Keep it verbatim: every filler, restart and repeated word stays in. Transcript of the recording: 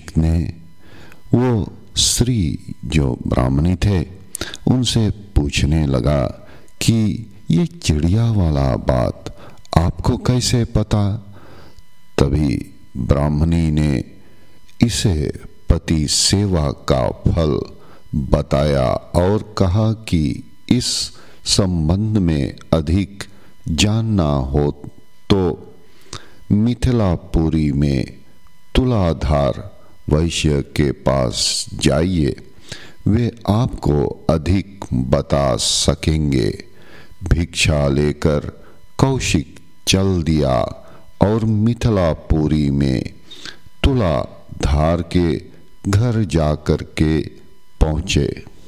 कौशिक ने वो स्त्री जो ब्राह्मणी थे उनसे पूछने लगा कि ये चिड़िया वाला बात आपको कैसे पता। तभी ब्राह्मणी ने इसे पति सेवा का फल बताया और कहा कि इस संबंध में अधिक जानना हो तो मिथिलापुरी में तुलाधार वैश्य के पास जाइए, वे आपको अधिक बता सकेंगे। भिक्षा लेकर कौशिक चल दिया और मिथिलापुरी में तुलाधार के घर जाकर के पहुँचे।